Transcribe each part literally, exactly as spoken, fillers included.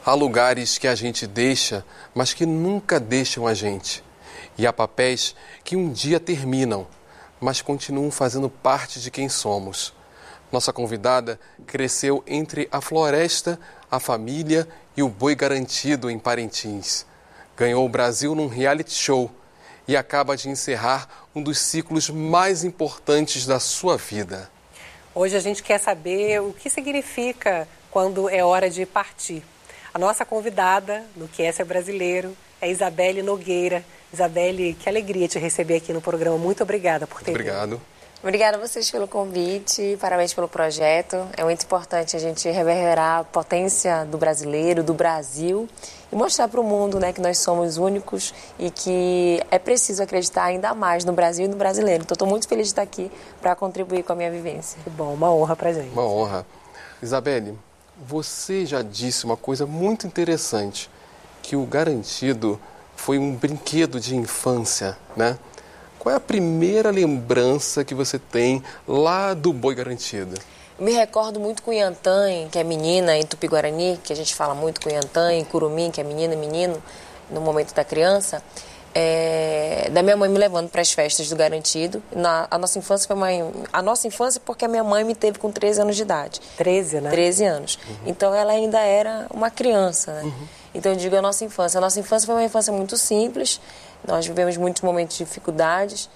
Há lugares que a gente deixa, mas que nunca deixam a gente. E há papéis que um dia terminam, mas continuam fazendo parte de quem somos. Nossa convidada cresceu entre a floresta, a família e o boi garantido em Parintins. Ganhou o Brasil num reality show e acaba de encerrar um dos ciclos mais importantes da sua vida. Hoje a gente quer saber o que significa quando é hora de partir. A nossa convidada no Que Esse é Brasileiro é Isabelle Nogueira. Isabelle, que alegria te receber aqui no programa. Muito obrigada por ter vindo. Obrigado. Obrigada a vocês pelo convite, parabéns pelo projeto. É muito importante a gente reverberar a potência do brasileiro, do Brasil, e mostrar para o mundo, né, que nós somos únicos e que é preciso acreditar ainda mais no Brasil e no brasileiro. Então, estou muito feliz de estar aqui para contribuir com a minha vivência. Que bom, uma honra para a gente. Uma honra. Isabelle, você já disse uma coisa muito interessante, que o Garantido foi um brinquedo de infância, né? Qual é a primeira lembrança que você tem lá do Boi Garantido? Eu me recordo muito com Yantã, que é menina, em Tupi-Guarani, que a gente fala muito com Yantã, em Curumim, que é menina e menino, no momento da criança, é, da minha mãe me levando para as festas do Garantido. Na, a nossa infância foi uma... A nossa infância porque a minha mãe me teve com treze anos de idade. treze, né? treze anos. Uhum. Então, ela ainda era uma criança, né? Uhum. Então, eu digo a nossa infância. A nossa infância foi uma infância muito simples. Nós vivemos muitos momentos de dificuldades.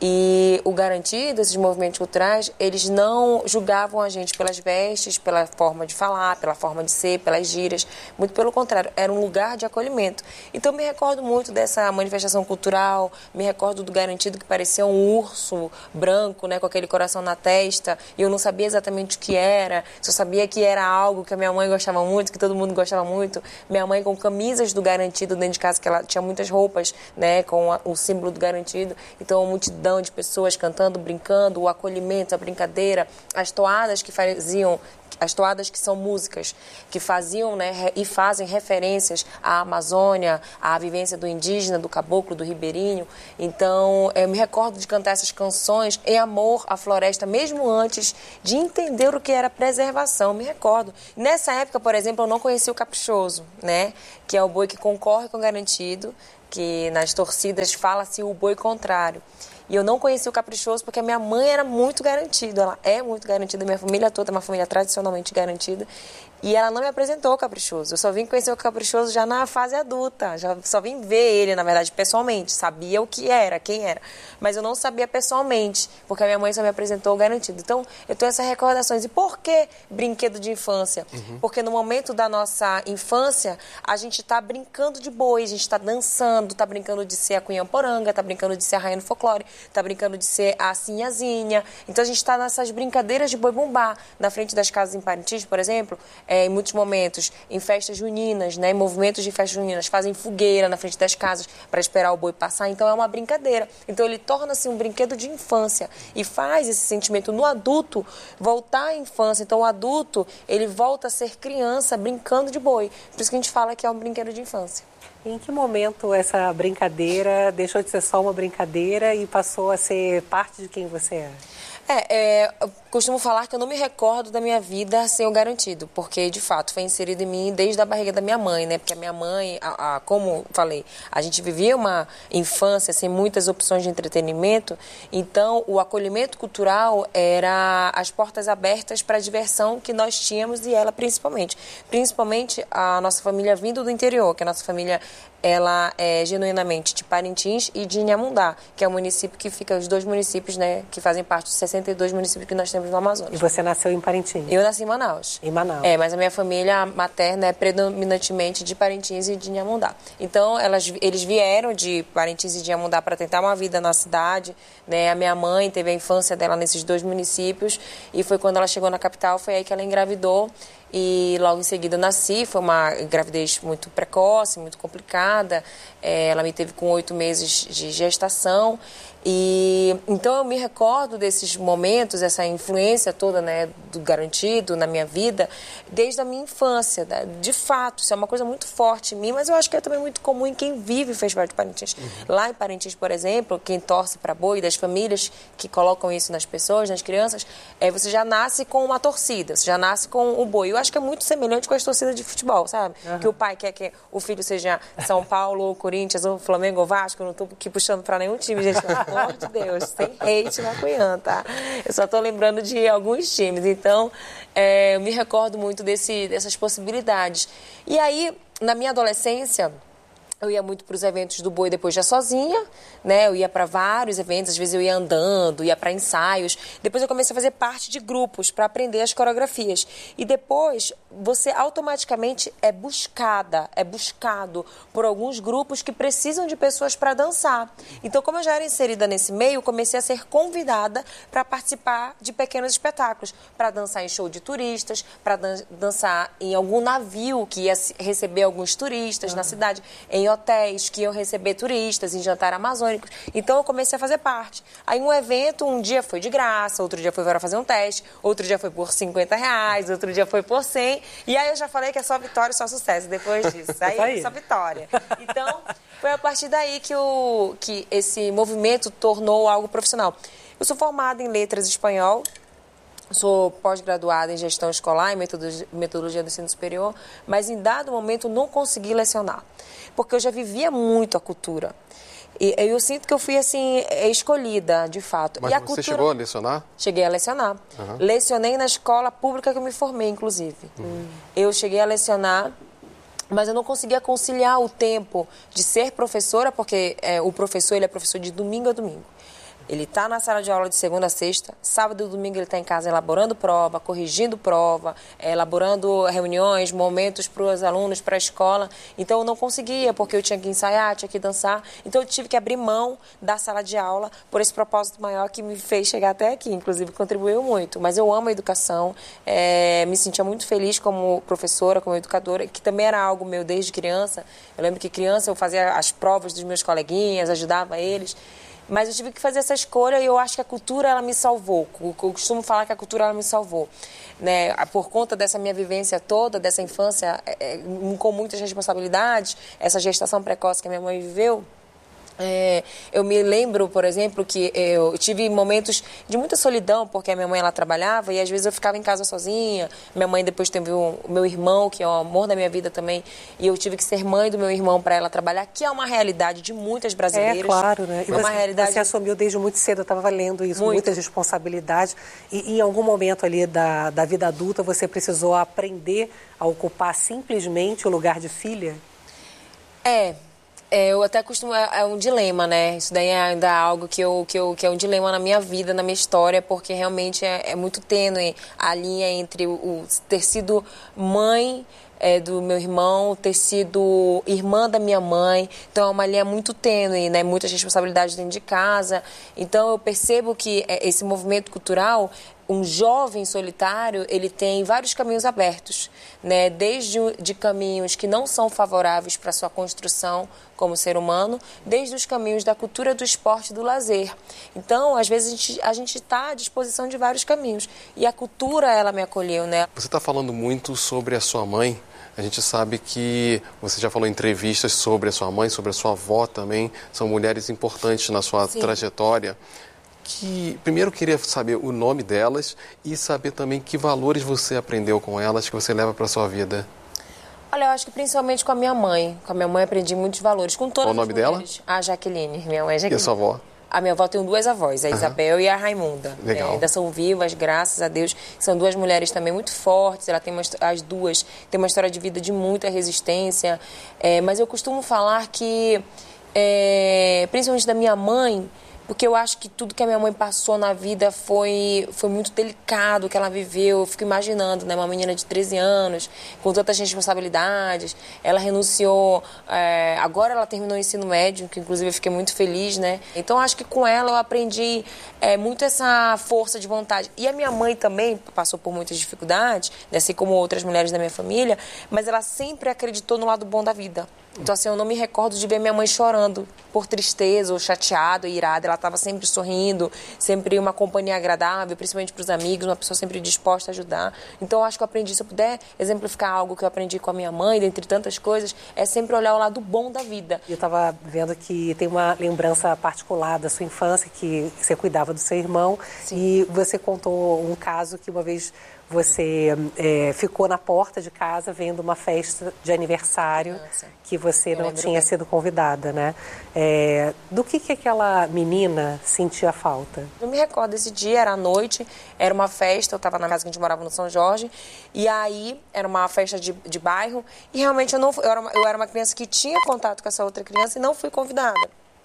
E o Garantido, esses movimentos culturais, eles não julgavam a gente pelas vestes, pela forma de falar, pela forma de ser, pelas gírias. Muito pelo contrário, era um lugar de acolhimento. Então, me recordo muito dessa manifestação cultural, me recordo do Garantido que parecia um urso branco, né, com aquele coração na testa, e eu não sabia exatamente o que era, só sabia que era algo que a minha mãe gostava muito, que todo mundo gostava muito. Minha mãe com camisas do Garantido dentro de casa, que ela tinha muitas roupas, né, com a, o símbolo do Garantido. Então, a multidão de pessoas cantando, brincando, o acolhimento, a brincadeira, as toadas que faziam, as toadas que são músicas, que faziam, né, e fazem referências à Amazônia, à vivência do indígena, do caboclo, do ribeirinho. Então, eu me recordo de cantar essas canções em amor à floresta, mesmo antes de entender o que era preservação, me recordo. Nessa época, por exemplo, eu não conhecia o Caprichoso, né, que é o boi que concorre com o Garantido, que nas torcidas fala-se o boi contrário. E eu não conheci o Caprichoso porque a minha mãe era muito garantida, ela é muito garantida, minha família toda é uma família tradicionalmente garantida. E ela não me apresentou o Caprichoso. Eu só vim conhecer o Caprichoso já na fase adulta. Já só vim ver ele, na verdade, pessoalmente. Sabia o que era, quem era. Mas eu não sabia pessoalmente, porque a minha mãe só me apresentou o Garantido. Então, eu tenho essas recordações. E por que brinquedo de infância? Uhum. Porque no momento da nossa infância, a gente está brincando de boi, a gente está dançando, está brincando de ser a Cunhamporanga, está brincando de ser a Rainha do Folclore, está brincando de ser a Sinhazinha. Então, a gente está nessas brincadeiras de boi-bumbá. Na frente das casas em Parintins, por exemplo, É, em muitos momentos, em festas juninas, né, em movimentos de festas juninas, fazem fogueira na frente das casas para esperar o boi passar, então é uma brincadeira. Então ele torna-se um brinquedo de infância e faz esse sentimento no adulto voltar à infância. Então o adulto, ele volta a ser criança brincando de boi. Por isso que a gente fala que é um brinquedo de infância. Em que momento essa brincadeira deixou de ser só uma brincadeira e passou a ser parte de quem você é? É, é, eu costumo falar que eu não me recordo da minha vida sem o Garantido, porque, de fato, foi inserido em mim desde a barriga da minha mãe, né? Porque a minha mãe, a, a, como falei, a gente vivia uma infância sem muitas opções de entretenimento, então o acolhimento cultural era as portas abertas para a diversão que nós tínhamos e ela principalmente. Principalmente a nossa família vindo do interior, que a nossa família ela é genuinamente de Parintins e de Inhamundá, que é o município que fica, os dois municípios, né, que fazem parte dos sessenta e dois municípios que nós temos no Amazonas. E você nasceu em Parintins? Eu nasci em Manaus. Em Manaus. É, mas a minha família materna é predominantemente de Parintins e de Inhamundá. Então, elas, eles vieram de Parintins e de Inhamundá para tentar uma vida na cidade, né, a minha mãe teve a infância dela nesses dois municípios e foi quando ela chegou na capital, foi aí que ela engravidou. E logo em seguida eu nasci, foi uma gravidez muito precoce, muito complicada. É, ela me teve com oito meses de gestação E então eu me recordo desses momentos, essa influência toda, né, do Garantido na minha vida, desde a minha infância. De fato, isso é uma coisa muito forte em mim, mas eu acho que é também muito comum em quem vive o Festival de Parintins. Uhum. Lá em Parintins, por exemplo, quem torce para boi, das famílias que colocam isso nas pessoas, nas crianças, é, você já nasce com uma torcida, você já nasce com o boi. Eu acho que é muito semelhante com as torcidas de futebol, sabe? Uhum. Que o pai quer que o filho seja São Paulo, ou Corinthians, ou Flamengo, ou Vasco. Eu não estou aqui puxando para nenhum time, gente. Pelo amor de Deus, sem hate na Cunhã, tá? Eu só estou lembrando de alguns times. Então, é, eu me recordo muito desse, dessas possibilidades. E aí, na minha adolescência, eu ia muito para os eventos do boi depois já sozinha, né? Eu ia para vários eventos, às vezes eu ia andando, ia para ensaios. Depois eu comecei a fazer parte de grupos para aprender as coreografias. E depois você automaticamente é buscada, é buscado por alguns grupos que precisam de pessoas para dançar. Então, como eu já era inserida nesse meio, comecei a ser convidada para participar de pequenos espetáculos, para dançar em show de turistas, para dan- dançar em algum navio que ia receber alguns turistas uhum. na cidade, em hotéis que iam receber turistas, em jantar amazônicos. Então, eu comecei a fazer parte. Aí, um evento, um dia foi de graça, outro dia foi para fazer um teste, outro dia foi por cinquenta reais, outro dia foi por cem. E aí, eu já falei que é só vitória e só sucesso depois disso. Aí, aí. Só vitória. Então, foi a partir daí que, o, que esse movimento tornou algo profissional. Eu sou formada em letras espanhol, sou pós-graduada em gestão escolar, em metodologia do ensino superior, mas em dado momento não consegui lecionar, porque eu já vivia muito a cultura. E eu sinto que eu fui, assim, escolhida, de fato. Mas e a você cultura... chegou a lecionar? Cheguei a lecionar. Uhum. Lecionei na escola pública que eu me formei, inclusive. Uhum. Eu cheguei a lecionar, mas eu não conseguia conciliar o tempo de ser professora, porque é, o professor ele é professor de domingo a domingo. Ele está na sala de aula de segunda a sexta, sábado e domingo ele está em casa elaborando prova, corrigindo prova, elaborando reuniões, momentos para os alunos, para a escola. Então, eu não conseguia, porque eu tinha que ensaiar, tinha que dançar. Então, eu tive que abrir mão da sala de aula por esse propósito maior que me fez chegar até aqui. Inclusive, contribuiu muito. Mas eu amo a educação, é, me sentia muito feliz como professora, como educadora, que também era algo meu desde criança. Eu lembro que criança eu fazia as provas dos meus coleguinhas, ajudava eles. Mas eu tive que fazer essa escolha e eu acho que a cultura, ela me salvou. Eu costumo falar que a cultura, ela me salvou. Né? Por conta dessa minha vivência toda, dessa infância é, com muitas responsabilidades, essa gestação precoce que a minha mãe viveu, É, eu me lembro, por exemplo, que eu tive momentos de muita solidão, porque a minha mãe ela trabalhava e às vezes eu ficava em casa sozinha. Minha mãe depois teve o meu irmão, que é o amor da minha vida também, e eu tive que ser mãe do meu irmão para ela trabalhar, que é uma realidade de muitas brasileiras. É, claro, né? E é você, uma realidade... você assumiu desde muito cedo, eu estava lendo isso, muito. muitas responsabilidades. E, e em algum momento ali da, da vida adulta você precisou aprender a ocupar simplesmente o lugar de filha? É... É, eu até costumo, é, é um dilema, né? Isso daí é ainda algo que, eu, que, eu, que é um dilema na minha vida, na minha história, porque realmente é, é muito tênue a linha entre o, o ter sido mãe é, do meu irmão, ter sido irmã da minha mãe. Então é uma linha muito tênue, né? Muitas responsabilidades dentro de casa. Então eu percebo que esse movimento cultural, um jovem solitário, ele tem vários caminhos abertos, né? Desde de caminhos que não são favoráveis para a sua construção como ser humano, desde os caminhos da cultura, do esporte e do lazer. Então, às vezes, a gente está à disposição de vários caminhos. E a cultura, ela me acolheu, né? Você está falando muito sobre a sua mãe. A gente sabe que você já falou em entrevistas sobre a sua mãe, sobre a sua avó também. São mulheres importantes na sua Sim. trajetória. Que, primeiro, eu queria saber o nome delas e saber também que valores você aprendeu com elas, que você leva para a sua vida. Olha, eu acho que principalmente com a minha mãe. Com a minha mãe aprendi muitos valores. Com todas Qual o nome dela? A Jaqueline. Minha mãe é Jaqueline. E a sua avó? A minha avó tem duas avós, a Isabel uhum. e a Raimunda. Legal. É, ainda são vivas, graças a Deus. São duas mulheres também muito fortes. Ela tem uma, as duas têm uma história de vida de muita resistência. É, mas eu costumo falar que, é, principalmente da minha mãe, porque eu acho que tudo que a minha mãe passou na vida foi, foi muito delicado, que ela viveu. Eu fico imaginando, né? Uma menina de treze anos, com tantas responsabilidades. Ela renunciou, é, agora ela terminou o ensino médio, que inclusive eu fiquei muito feliz, né? Então, acho que com ela eu aprendi é, muito essa força de vontade. E a minha mãe também passou por muitas dificuldades, né? Assim como outras mulheres da minha família, mas ela sempre acreditou no lado bom da vida. Então, assim, eu não me recordo de ver minha mãe chorando por tristeza ou chateada ou irada. Ela estava sempre sorrindo, sempre uma companhia agradável, principalmente para os amigos, uma pessoa sempre disposta a ajudar. Então, eu acho que eu aprendi, se eu puder exemplificar algo que eu aprendi com a minha mãe, dentre tantas coisas, é sempre olhar o lado bom da vida. Eu estava vendo que tem uma lembrança particular da sua infância, que você cuidava do seu irmão. Sim. E você contou um caso que uma vez você é, ficou na porta de casa vendo uma festa de aniversário. Nossa. Que você eu não tinha bem. sido convidada, né? É, do que, que aquela menina sentia falta? Eu me recordo desse dia, era à noite, era uma festa, eu estava na casa que a gente morava no São Jorge, e aí era uma festa de, de bairro, e realmente eu, não, eu, era uma, eu era uma criança que tinha contato com essa outra criança e não fui convidada.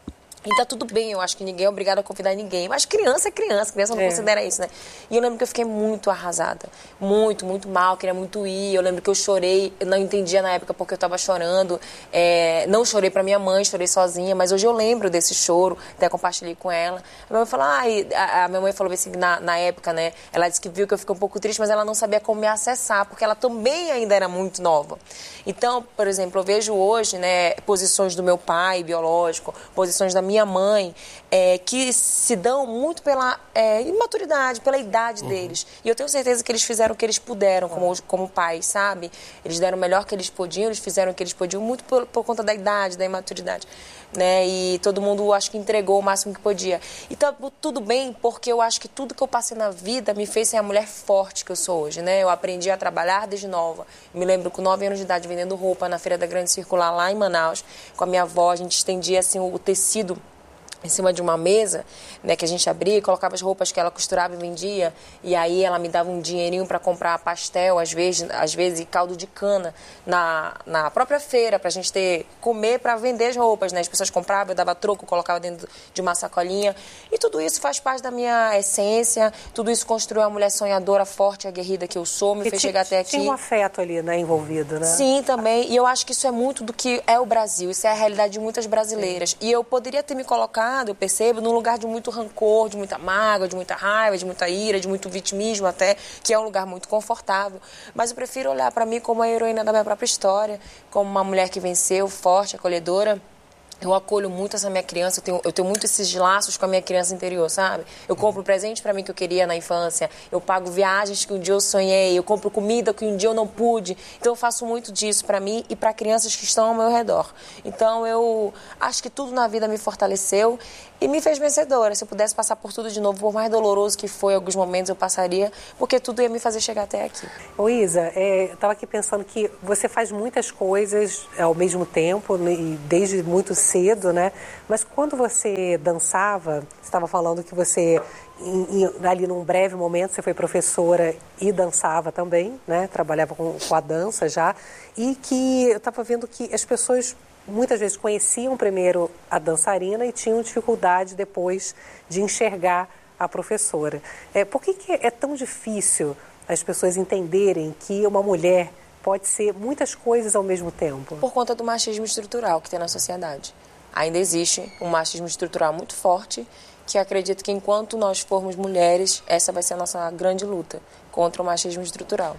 E tá tudo bem, eu acho que ninguém é obrigado a convidar ninguém. Mas criança é criança, criança não é. considera isso, né? E eu lembro que eu fiquei muito arrasada. Muito, muito mal, queria muito ir. Eu lembro que eu chorei, eu não entendia na época porque eu tava chorando. É, não chorei pra minha mãe, chorei sozinha, mas hoje eu lembro desse choro, até compartilhei com ela. A minha mãe falou, ah, e a, a minha mãe falou assim, na, na época, né? Ela disse que viu que eu fiquei um pouco triste, mas ela não sabia como me acessar, porque ela também ainda era muito nova. Então, por exemplo, eu vejo hoje, né, posições do meu pai biológico, posições da minha minha mãe, é, que se dão muito pela é, imaturidade, pela idade uhum. deles. E eu tenho certeza que eles fizeram o que eles puderam como, como pais, sabe? Eles deram o melhor que eles podiam, eles fizeram o que eles podiam muito por, por conta da idade, da imaturidade. Né? E todo mundo, acho que entregou o máximo que podia. E tá tudo bem, porque eu acho que tudo que eu passei na vida me fez ser a mulher forte que eu sou hoje, né? Eu aprendi a trabalhar desde nova. Me lembro com nove anos de idade vendendo roupa na Feira da Grande Circular lá em Manaus, com a minha avó, a gente estendia assim o tecido em cima de uma mesa, né, que a gente abria e colocava as roupas que ela costurava e vendia, e aí ela me dava um dinheirinho para comprar pastel, às vezes, às vezes e caldo de cana na, na própria feira, para a gente ter, comer para vender as roupas, né? As pessoas compravam, eu dava troco, colocava dentro de uma sacolinha, e tudo isso faz parte da minha essência, tudo isso construiu a mulher sonhadora, forte, aguerrida que eu sou, me e fez chegar até aqui. Tinha um afeto ali, né, envolvido, né? Sim, também, e eu acho que isso é muito do que é o Brasil, isso é a realidade de muitas brasileiras, Sim. e eu poderia ter me colocado, eu percebo, num lugar de muito rancor, de muita mágoa, de muita raiva, de muita ira, de muito vitimismo até, que é um lugar muito confortável. Mas eu prefiro olhar para mim como a heroína da minha própria história, como uma mulher que venceu, forte, acolhedora. Eu acolho muito essa minha criança, eu tenho, eu tenho muito esses laços com a minha criança interior, sabe? Eu compro presente para mim que eu queria na infância, eu pago viagens que um dia eu sonhei, eu compro comida que um dia eu não pude. Então eu faço muito disso para mim e para crianças que estão ao meu redor. Então eu acho que tudo na vida me fortaleceu e me fez vencedora. Se eu pudesse passar por tudo de novo, por mais doloroso que foi, em alguns momentos eu passaria, porque tudo ia me fazer chegar até aqui. Ô Isa, é, eu estava aqui pensando que você faz muitas coisas ao mesmo tempo, e desde muito cedo, né? Mas quando você dançava, você estava falando que você, em, em, ali num breve momento, você foi professora e dançava também, né? Trabalhava com, com a dança já, e que eu estava vendo que as pessoas muitas vezes conheciam primeiro a dançarina e tinham dificuldade depois de enxergar a professora. É, por que, que é tão difícil as pessoas entenderem que uma mulher pode ser muitas coisas ao mesmo tempo? Por conta do machismo estrutural que tem na sociedade. Ainda existe um machismo estrutural muito forte, que acredito que enquanto nós formos mulheres, essa vai ser a nossa grande luta contra o machismo estrutural.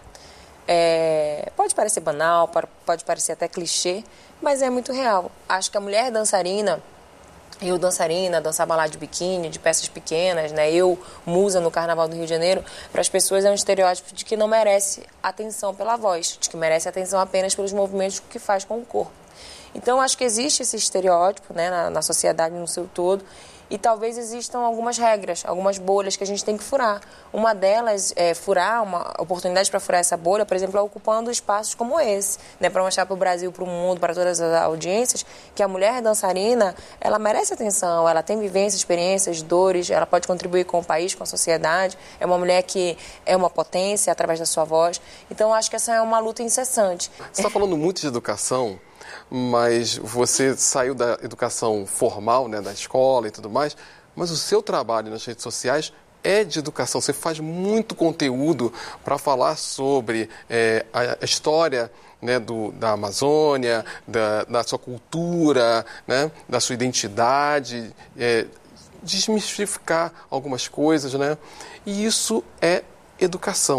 É, pode parecer banal, pode parecer até clichê, mas é muito real. Acho que a mulher dançarina, eu dançarina, dançava lá de biquíni, de peças pequenas, né? Eu, musa no Carnaval do Rio de Janeiro, para as pessoas é um estereótipo de que não merece atenção pela voz, de que merece atenção apenas pelos movimentos que faz com o corpo. Então, acho que existe esse estereótipo, né, na, na sociedade no seu todo, e talvez existam algumas regras, algumas bolhas que a gente tem que furar. Uma delas é furar, uma oportunidade para furar essa bolha, por exemplo, é ocupando espaços como esse, né, para mostrar para o Brasil, para o mundo, para todas as audiências, que a mulher dançarina, ela merece atenção, ela tem vivências, experiências, dores, ela pode contribuir com o país, com a sociedade, é uma mulher que é uma potência através da sua voz. Então, acho que essa é uma luta incessante. Você está falando muito de educação, mas você saiu da educação formal, né, da escola e tudo mais, mas o seu trabalho nas redes sociais é de educação. Você faz muito conteúdo para falar sobre é, a história, né, do, da Amazônia, da, da sua cultura, né, da sua identidade, é, desmistificar algumas coisas, né? E isso é educação.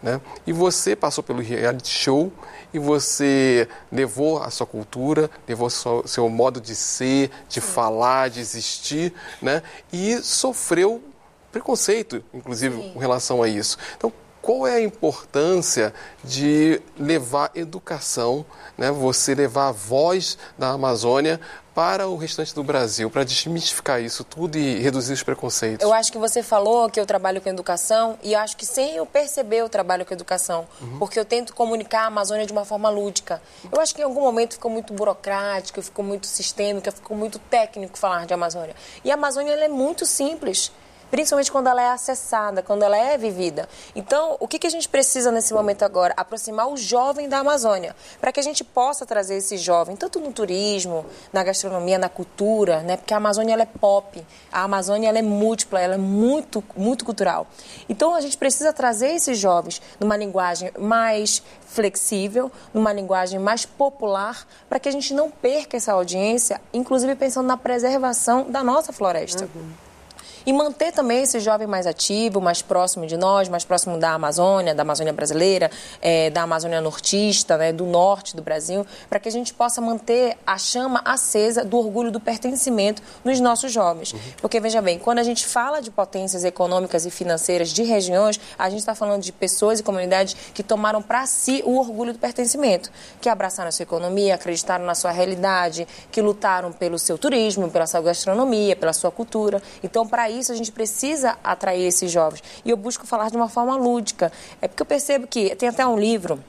né? E você passou pelo reality show e você levou a sua cultura, levou o seu modo de ser, de Sim. falar, de existir, né? E sofreu preconceito, inclusive, Sim. com relação a isso. Então, qual é a importância de levar educação, né? Você levar a voz da Amazônia para o restante do Brasil, para desmistificar isso tudo e reduzir os preconceitos? Eu acho que você falou que eu trabalho com educação e acho que sem eu perceber eu trabalho com educação, uhum. porque eu tento comunicar a Amazônia de uma forma lúdica. Eu acho que em algum momento ficou muito burocrático, ficou muito sistêmico, ficou muito técnico falar de Amazônia. E a Amazônia ela é muito simples. Principalmente quando ela é acessada, quando ela é vivida. Então, o que, que a gente precisa nesse momento agora? Aproximar o jovem da Amazônia, para que a gente possa trazer esse jovem, tanto no turismo, na gastronomia, na cultura, né? Porque a Amazônia ela é pop, a Amazônia ela é múltipla, ela é muito, muito cultural. Então, a gente precisa trazer esses jovens numa linguagem mais flexível, numa linguagem mais popular, para que a gente não perca essa audiência, inclusive pensando na preservação da nossa floresta. Uhum. E manter também esse jovem mais ativo, mais próximo de nós, mais próximo da Amazônia, da Amazônia brasileira, é, da Amazônia nortista, né, do norte do Brasil, para que a gente possa manter a chama acesa do orgulho do pertencimento nos nossos jovens. Uhum. Porque, veja bem, quando a gente fala de potências econômicas e financeiras de regiões, a gente está falando de pessoas e comunidades que tomaram para si o orgulho do pertencimento, que abraçaram a sua economia, acreditaram na sua realidade, que lutaram pelo seu turismo, pela sua gastronomia, pela sua cultura. Então, para isso a gente precisa atrair esses jovens. E eu busco falar de uma forma lúdica. É porque eu percebo que tem até um livro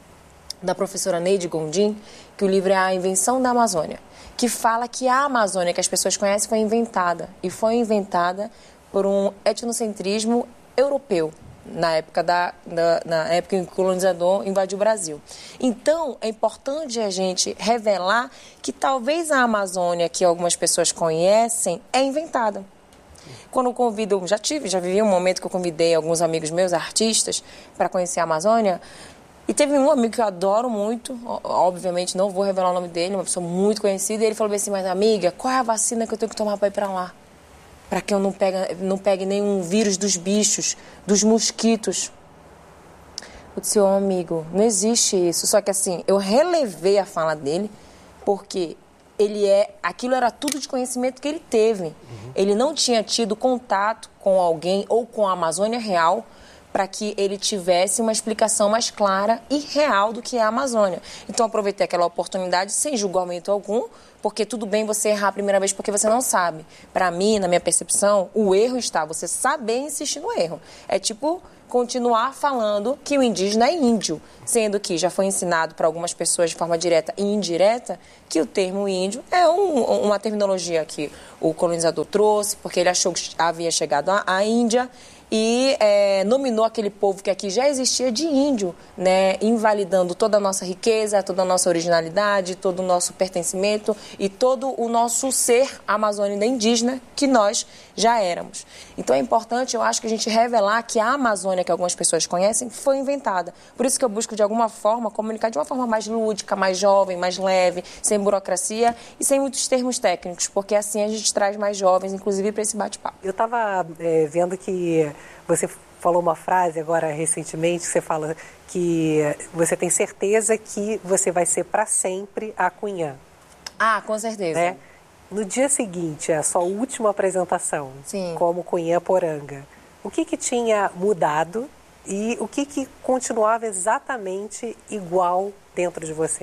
da professora Neide Gondim, que o livro é A Invenção da Amazônia, que fala que a Amazônia que as pessoas conhecem foi inventada. E foi inventada por um etnocentrismo europeu, na época, da, da, na época em que o colonizador invadiu o Brasil. Então, é importante a gente revelar que talvez a Amazônia que algumas pessoas conhecem é inventada. Quando eu convido, já tive, já vivi um momento que eu convidei alguns amigos meus, artistas, para conhecer a Amazônia. E teve um amigo que eu adoro muito, obviamente não vou revelar o nome dele, uma pessoa muito conhecida, e ele falou assim, mas amiga, qual é a vacina que eu tenho que tomar para ir para lá? Para que eu não pegue, não pegue nenhum vírus dos bichos, dos mosquitos. Eu disse, ô oh, amigo, não existe isso. Só que assim, eu relevei a fala dele, porque ele é, aquilo era tudo de conhecimento que ele teve. Uhum. Ele não tinha tido contato com alguém ou com a Amazônia real para que ele tivesse uma explicação mais clara e real do que é a Amazônia. Então, aproveitei aquela oportunidade sem julgamento algum, porque tudo bem você errar a primeira vez porque você não sabe. Para mim, na minha percepção, o erro está você saber insistir no erro. É tipo continuar falando que o indígena é índio, sendo que já foi ensinado para algumas pessoas de forma direta e indireta que o termo índio é um, uma terminologia que o colonizador trouxe, porque ele achou que havia chegado à, à Índia e é, nominou aquele povo que aqui já existia de índio, né, invalidando toda a nossa riqueza, toda a nossa originalidade, todo o nosso pertencimento e todo o nosso ser amazônida indígena que nós já éramos. Então é importante, eu acho, que a gente revelar que a Amazônia, que algumas pessoas conhecem, foi inventada. Por isso que eu busco, de alguma forma, comunicar de uma forma mais lúdica, mais jovem, mais leve, sem burocracia e sem muitos termos técnicos, porque assim a gente traz mais jovens, inclusive, para esse bate-papo. Eu estava é, vendo que você falou uma frase agora recentemente, que você fala que você tem certeza que você vai ser para sempre a Cunhã. Ah, com certeza. Né? No dia seguinte, a sua última apresentação, Sim, como Cunhã Poranga, o que, que tinha mudado e o que, que continuava exatamente igual dentro de você?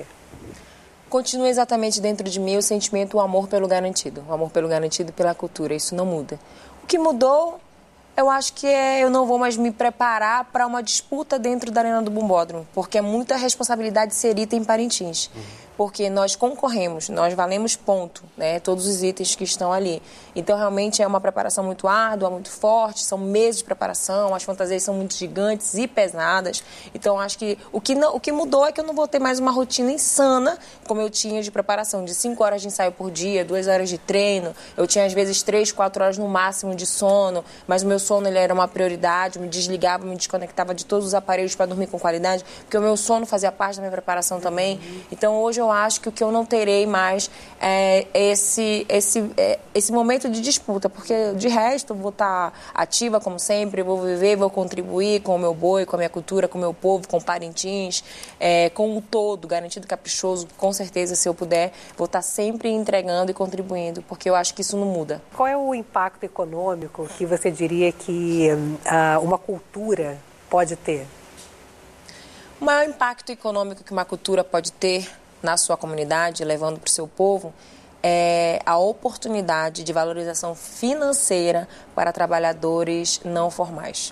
Continua exatamente dentro de mim o sentimento, o amor pelo garantido. O amor pelo garantido e pela cultura, isso não muda. O que mudou, eu acho que é, eu não vou mais me preparar para uma disputa dentro da Arena do Bombódromo, porque é muita responsabilidade ser item em Parintins. Uhum. Porque nós concorremos, nós valemos ponto, né, todos os itens que estão ali. Então, realmente, é uma preparação muito árdua, muito forte, são meses de preparação, as fantasias são muito gigantes e pesadas. Então, acho que o que, não, o que mudou é que eu não vou ter mais uma rotina insana, como eu tinha de preparação, de cinco horas de ensaio por dia, duas horas de treino. Eu tinha, às vezes, três, quatro horas no máximo de sono, mas o meu sono ele era uma prioridade, eu me desligava, me desconectava de todos os aparelhos para dormir com qualidade, porque o meu sono fazia parte da minha preparação também. Então, hoje eu eu acho que o que eu não terei mais é esse, esse, é esse momento de disputa, porque de resto eu vou estar ativa como sempre, vou viver, vou contribuir com o meu boi, com a minha cultura, com o meu povo, com Parintins, é, com o todo, Garantido Caprichoso, com certeza, se eu puder, vou estar sempre entregando e contribuindo, porque eu acho que isso não muda. Qual é o impacto econômico que você diria que uh, uma cultura pode ter? O maior impacto econômico que uma cultura pode ter na sua comunidade, levando para o seu povo, é a oportunidade de valorização financeira para trabalhadores não formais.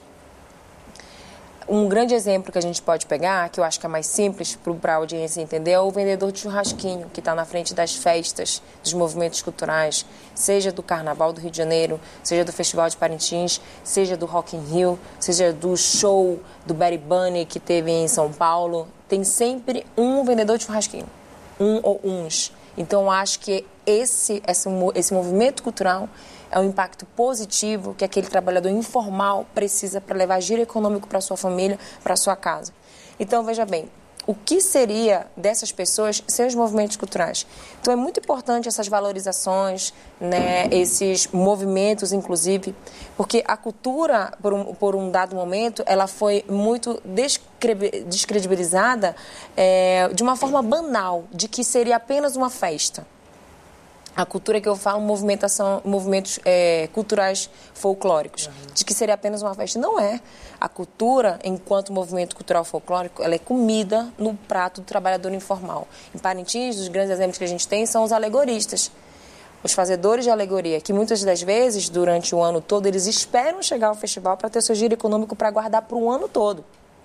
Um grande exemplo que a gente pode pegar, que eu acho que é mais simples para a audiência entender, é o vendedor de churrasquinho, que está na frente das festas, dos movimentos culturais, seja do Carnaval do Rio de Janeiro, seja do Festival de Parintins, seja do Rock in Rio, seja do show do Bad Bunny que teve em São Paulo. Tem sempre um vendedor de churrasquinho, um ou uns. Então, eu acho que esse, esse, esse movimento cultural é um impacto positivo que aquele trabalhador informal precisa para levar giro econômico para sua família, para sua casa. Então, veja bem, o que seria dessas pessoas sem os movimentos culturais? Então, é muito importante essas valorizações, né, esses movimentos, inclusive, porque a cultura, por um, por um dado momento, ela foi muito descredibilizada é, de uma forma banal, de que seria apenas uma festa. A cultura que eu falo, movimentação, movimentos é, culturais folclóricos, uhum. de que seria apenas uma festa. Não é. A cultura, enquanto movimento cultural folclórico, ela é comida no prato do trabalhador informal. Em Parintins, os grandes exemplos que a gente tem são os alegoristas, os fazedores de alegoria, que muitas das vezes, durante o ano todo, eles esperam chegar ao festival para ter seu giro econômico para guardar para o ano todo.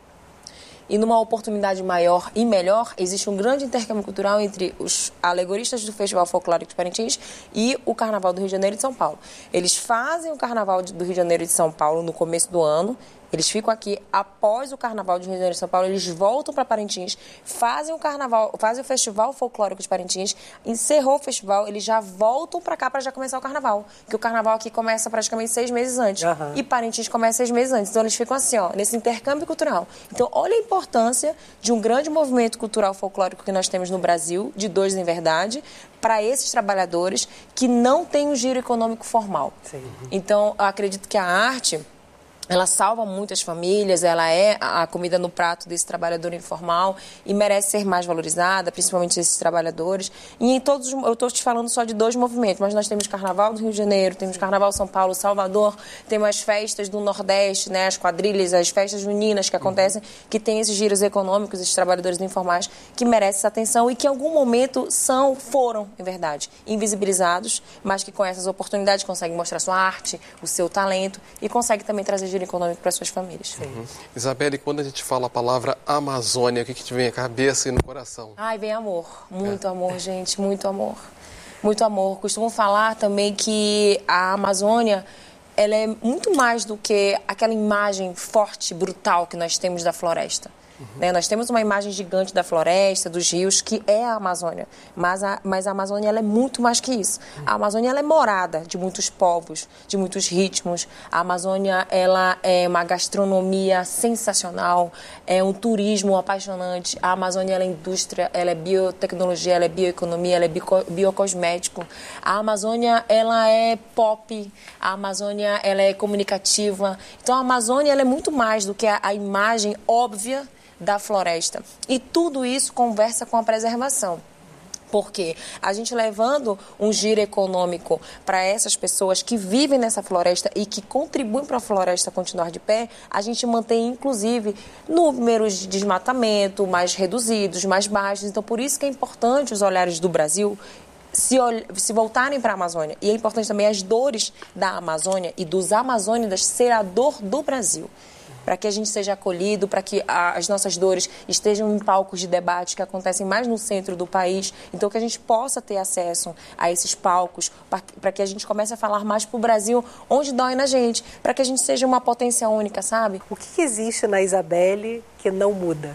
E numa oportunidade maior e melhor, existe um grande intercâmbio cultural entre os alegoristas do Festival Folclórico de Parintins e o Carnaval do Rio de Janeiro e de São Paulo. Eles fazem o Carnaval do Rio de Janeiro e de São Paulo no começo do ano. Eles ficam aqui após o Carnaval de Rio de Janeiro e São Paulo, eles voltam para Parintins, fazem o carnaval, fazem o Festival Folclórico de Parintins, encerrou o festival, eles já voltam para cá para já começar o Carnaval, que o Carnaval aqui começa praticamente seis meses antes, uhum. e Parintins começa seis meses antes, então eles ficam assim, ó, nesse intercâmbio cultural. Então, olha a importância de um grande movimento cultural folclórico que nós temos no Brasil, de dois em verdade, para esses trabalhadores que não têm um giro econômico formal. Sim. Então, eu acredito que a arte... ela salva muitas famílias, ela é a comida no prato desse trabalhador informal e merece ser mais valorizada, principalmente esses trabalhadores. E em todos, eu estou te falando só de dois movimentos, mas nós temos Carnaval do Rio de Janeiro, temos Carnaval São Paulo, Salvador, temos as festas do Nordeste, né, as quadrilhas, as festas juninas que acontecem, que tem esses giros econômicos, esses trabalhadores informais que merecem essa atenção e que em algum momento são, foram, em verdade, invisibilizados, mas que com essas oportunidades conseguem mostrar sua arte, o seu talento e conseguem também trazer giro econômico para suas famílias. Uhum. Isabelle, quando a gente fala a palavra Amazônia, o que, que te vem à cabeça e no coração? Ai, vem amor. Muito é. amor, gente. Muito amor. Muito amor. Costumo falar também que a Amazônia, ela é muito mais do que aquela imagem forte, brutal que nós temos da floresta. Uhum. Né? Nós temos uma imagem gigante da floresta, dos rios, que é a Amazônia. Mas a, mas a Amazônia ela é muito mais que isso. Uhum. A Amazônia ela é morada de muitos povos, de muitos ritmos. A Amazônia ela é uma gastronomia sensacional, é um turismo apaixonante. A Amazônia ela é indústria, ela é biotecnologia, ela é bioeconomia, ela é bico, biocosmético. A Amazônia ela é pop, a Amazônia ela é comunicativa. Então a Amazônia ela é muito mais do que a, a imagem óbvia da floresta. E tudo isso conversa com a preservação. Porque a gente levando um giro econômico para essas pessoas que vivem nessa floresta e que contribuem para a floresta continuar de pé, a gente mantém, inclusive, números de desmatamento mais reduzidos, mais baixos. Então, por isso que é importante os olhares do Brasil Se, se voltarem para a Amazônia. E é importante também as dores da Amazônia e dos amazônidas ser a dor do Brasil. Para que a gente seja acolhido, para que a, as nossas dores estejam em palcos de debate que acontecem mais no centro do país. Então, que a gente possa ter acesso a esses palcos, para que a gente comece a falar mais para o Brasil, onde dói na gente, para que a gente seja uma potência única, sabe? O que, que existe na Isabelle que não muda?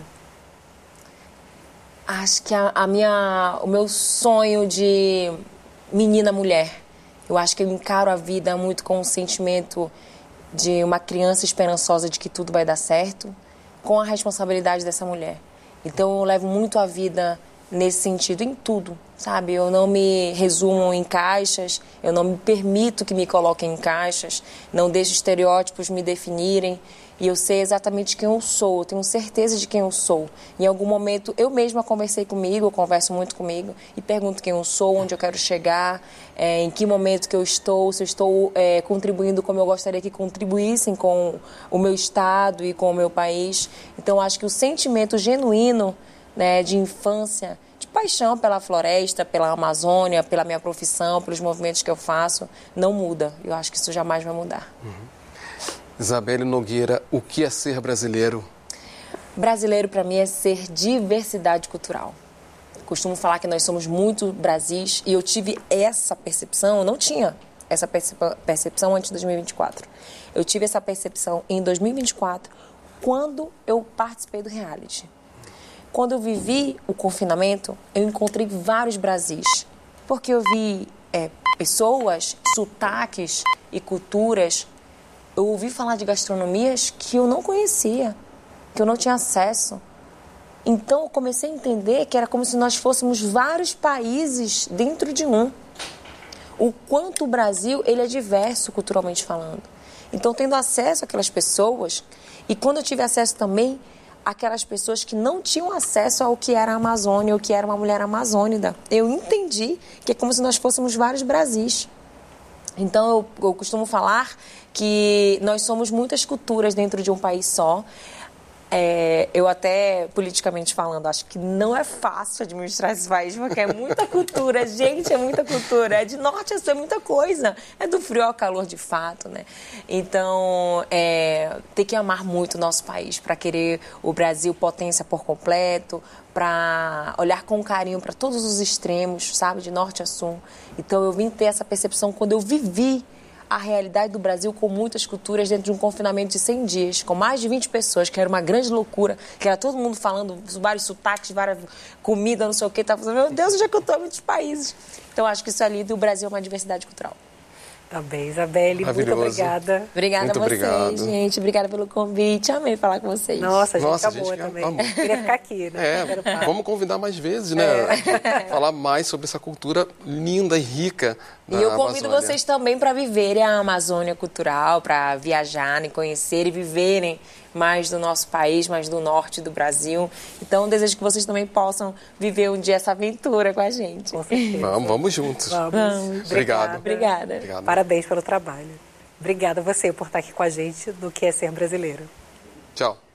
Acho que a, a minha, o meu sonho de menina mulher. Eu acho que eu encaro a vida muito com o sentimento de uma criança esperançosa de que tudo vai dar certo, com a responsabilidade dessa mulher. Então, eu levo muito a vida nesse sentido, em tudo, sabe? Eu não me resumo em caixas, eu não me permito que me coloquem em caixas, não deixo estereótipos me definirem. E eu sei exatamente quem eu sou, eu tenho certeza de quem eu sou. Em algum momento, eu mesma conversei comigo, eu converso muito comigo, e pergunto quem eu sou, onde eu quero chegar, é, em que momento que eu estou, se eu estou é, contribuindo como eu gostaria que contribuíssem com o meu estado e com o meu país. Então, acho que o sentimento genuíno, né, de infância, de paixão pela floresta, pela Amazônia, pela minha profissão, pelos movimentos que eu faço, não muda. Eu acho que isso jamais vai mudar. Uhum. Isabelle Nogueira, o que é ser brasileiro? Brasileiro, para mim, é ser diversidade cultural. Costumo falar que nós somos muito Brasis e eu tive essa percepção, eu não tinha essa percepção antes de dois mil e vinte e quatro. Eu tive essa percepção em dois mil e vinte e quatro, quando eu participei do reality. Quando eu vivi o confinamento, eu encontrei vários Brasis, porque eu vi é, pessoas, sotaques e culturas. Eu ouvi falar de gastronomias que eu não conhecia, que eu não tinha acesso. Então, eu comecei a entender que era como se nós fôssemos vários países dentro de um. O quanto o Brasil ele é diverso culturalmente falando. Então, tendo acesso àquelas pessoas, e quando eu tive acesso também àquelas pessoas que não tinham acesso ao que era a Amazônia, o que era uma mulher amazônica, eu entendi que é como se nós fôssemos vários Brasis. Então, eu, eu costumo falar que nós somos muitas culturas dentro de um país só. É, eu até, politicamente falando, acho que não é fácil administrar esse país, porque é muita cultura, gente, é muita cultura. É de norte a sul, é muita coisa. É do frio ao calor, de fato, né? Então, é, tem que amar muito o nosso país para querer o Brasil potência por completo, para olhar com carinho para todos os extremos, sabe, de norte a sul. Então, eu vim ter essa percepção quando eu vivi a realidade do Brasil com muitas culturas dentro de um confinamento de cem dias, com mais de vinte pessoas, que era uma grande loucura, que era todo mundo falando vários sotaques, várias comidas, não sei o quê. Tava falando, meu Deus, onde é que eu estou em muitos países? Então, acho que isso ali do Brasil é uma diversidade cultural. Tá bem, Isabelle, muito obrigada. Obrigada muito a vocês, obrigado. gente. Obrigada pelo convite. Amei falar com vocês. Nossa, a gente Nossa, acabou a gente também. amou. Queria ficar aqui, né? É, vamos convidar mais vezes, né? É. Falar mais sobre essa cultura linda e rica da E eu convido Amazônia. vocês também para viverem a Amazônia cultural, para viajarem, conhecerem e viverem mais do nosso país, mais do norte do Brasil. Então, desejo que vocês também possam viver um dia essa aventura com a gente. Com certeza. Vamos, vamos juntos. Vamos. Vamos. Obrigado. Obrigada. Obrigado. Parabéns pelo trabalho. Obrigada a você por estar aqui com a gente no Que é Ser Brasileiro. Tchau.